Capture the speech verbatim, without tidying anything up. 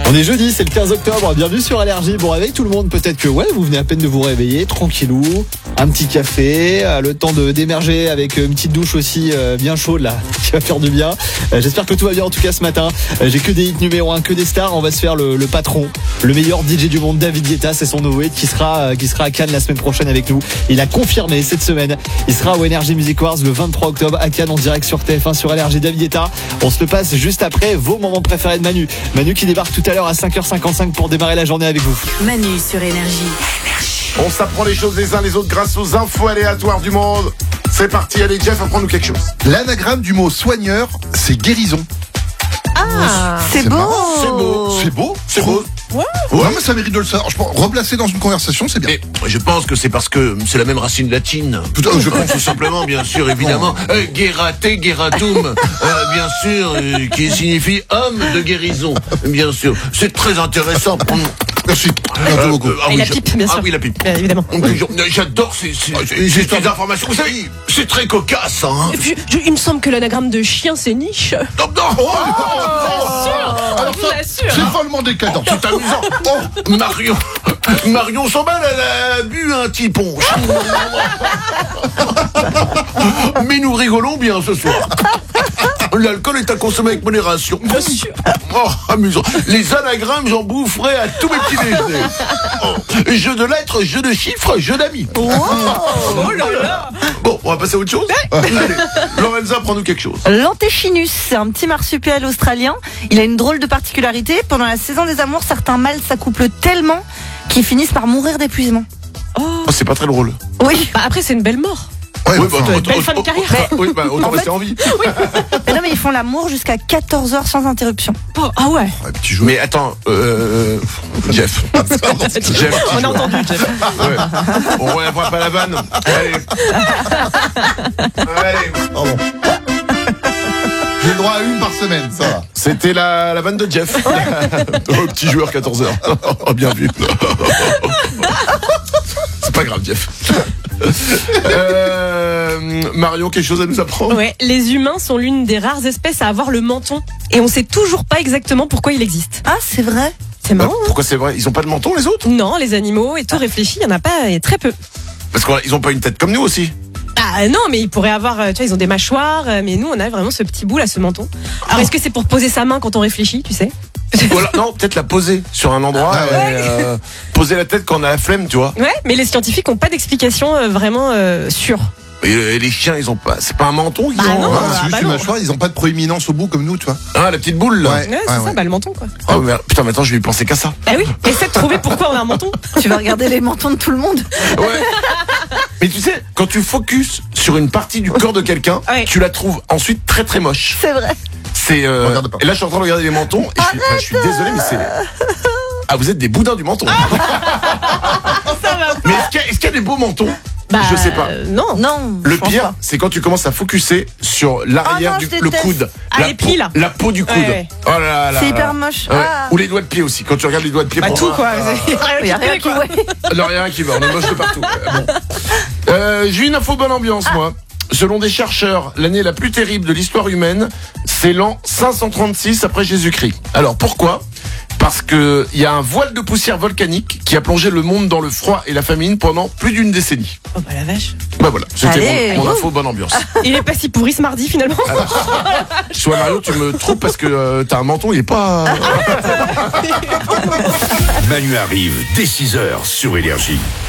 On est jeudi, c'est le quinze octobre, bienvenue sur Allergie. Bon réveil tout le monde, peut-être que ouais, vous venez à peine de vous réveiller, tranquillou, un petit café, euh, le temps de d'émerger avec une petite douche aussi euh, bien chaude là, qui va faire du bien. Euh, j'espère que tout va bien en tout cas ce matin. Euh, j'ai que des hits numéro un, que des stars. On va se faire le, le patron, le meilleur D J du monde, David Guetta, c'est son nouveau hit qui sera, euh, qui sera à Cannes la semaine prochaine avec nous. Il a confirmé cette semaine, il sera au Energy Music Awards le vingt-trois octobre à Cannes en direct sur T F un sur Allergie. David Guetta, on se le passe juste après vos moments préférés de Manu. Manu qui débarque tout à l'heure à cinq heures cinquante-cinq pour démarrer la journée avec vous. Manu sur Énergie. On s'apprend les choses les uns les autres grâce aux infos aléatoires du monde. C'est parti, allez Jeff, apprends-nous quelque chose. L'anagramme du mot soigneur, c'est guérison. Ah, c'est beau. marrant. C'est beau. C'est beau. C'est beau. Ouais. Ouais, mais ça mérite de le savoir. Je pense, replacer dans une conversation, c'est bien. Et je pense que c'est parce que c'est la même racine latine. Putain, je pense. Tout simplement, bien sûr, évidemment. Euh, Guerate, gueratum, euh, bien sûr, euh, qui signifie homme de guérison. Bien sûr, c'est très intéressant. Merci. Merci beaucoup. ah, Et oui, la je- pipe, bien sûr. Ah oui, la pipe. Bien évidemment. Je- J'adore ces, ces, ces, ces petites informations. Vous savez, c'est très cocasse, hein. Et puis, je- il me semble que l'anagramme de chien, c'est niche. Non, non, oh, Alors je ça, vous l'assure. c'est follement décadent. c'est amusant. Oh, Marion, Marion s'emballe, elle a bu un petit punch. Mais nous rigolons bien ce soir. L'alcool est à consommer avec modération. Bien sûr. Oh, amusant. Les anagrammes, j'en boufferai à tous mes petits déjeuners. Oh, jeu de lettres, jeu de chiffres, jeu d'amis. Oh là là. Bon, on va passer à autre chose. Allez, Lorenza, prends-nous quelque chose. L'Antechinus, c'est un petit marsupial australien. Il a une drôle de particularité. Pendant la saison des amours, certains mâles s'accouplent tellement qu'ils finissent par mourir d'épuisement. Oh, c'est pas très drôle. Oui. Bah après, c'est une belle mort. Ouais, Oui, enfin, bah, Belle fin de carrière. autant- Oui, bah, autant En fait- rester en vie. Mais non, mais ils font l'amour jusqu'à quatorze heures sans interruption. Oh, ah ouais. ouais, petit jeu. Mais attends, euh, Jeff. Jeff, On a entendu, Jeff. Ouais. On relèvera pas la vanne. Allez. Allez. Pardon. J'ai le droit à une par semaine, ça va. C'était la, la vanne de Jeff. Oh, petit joueur, quatorze heures. Oh, bien vu. C'est pas grave, Jeff. Euh, Marion, quelque chose à nous apprendre? Ouais, les humains sont l'une des rares espèces à avoir le menton. Et on sait toujours pas exactement pourquoi il existe. Ah, c'est vrai. C'est Euh, marrant. Pourquoi c'est vrai? Ils ont pas de menton, les autres? Non, les animaux et tout réfléchi, il y en a pas, et très peu. Parce qu'ils ont pas une tête comme nous aussi. Ah non, mais ils pourraient avoir, euh, tu vois, ils ont des mâchoires, euh, mais nous, on a vraiment ce petit bout là, ce menton. Alors, est-ce que c'est pour poser sa main quand on réfléchit, tu sais? Voilà, non, peut-être la poser sur un endroit. Ah ouais. et, euh, poser la tête quand on a la flemme, tu vois. Ouais, mais les scientifiques n'ont pas d'explication euh, vraiment euh, sûre. Et, et les chiens, ils ont pas. C'est pas un menton, ils Bah ont. non. Ouais, Ah, c'est juste bah une non. mâchoire, ils ont pas de proéminence au bout comme nous, tu vois. Ah, la petite boule, là. Ouais. Ouais, c'est ouais, ça, ouais. bah le menton, quoi. Oh, merde. Putain, maintenant, je vais y penser qu'à ça. Bah oui, essaie de trouver pourquoi on a un menton. Tu vas regarder les mentons de tout le monde. Ouais. Mais tu sais, quand tu focuses sur une partie du corps de quelqu'un, Ouais. tu la trouves ensuite très très moche. C'est vrai. C'est. Euh... Regarde pas. Et là, je suis en train de regarder les mentons. Et je, suis... enfin, je suis désolé, mais c'est. Ah, vous êtes des boudins du menton. Mais est-ce qu'il y, a- est-ce qu'il y a des beaux mentons? Bah, Je sais pas. euh, non. Non. Le je pense pire, pas. c'est quand tu commences à focuser sur l'arrière Ah non, du je le déteste. coude. Ah, la les plis, peau- là. La peau du coude. Ouais, ouais. Oh là là là C'est là. hyper moche. Ouais. Ah. Ou les doigts de pied aussi. Quand tu regardes les doigts de pied, Bah pour tout, voir, quoi. euh, Il y a rien qui ouais. non, rien qui va, on est moche de partout. Ouais, bon. Euh, J'ai une info bonne ambiance, moi. Selon des chercheurs, l'année la plus terrible de l'histoire humaine, c'est l'an cinq cent trente-six après Jésus-Christ. Alors pourquoi? Parce que il y a un voile de poussière volcanique qui a plongé le monde dans le froid et la famine pendant plus d'une décennie. Oh bah la vache. Bah voilà, Allez. c'était mon, mon info bonne ambiance. Il est pas si pourri ce mardi finalement. Soit Mario, tu me trompes parce que euh, t'as un menton, il est pas. Manu arrive dès six heures sur Énergie.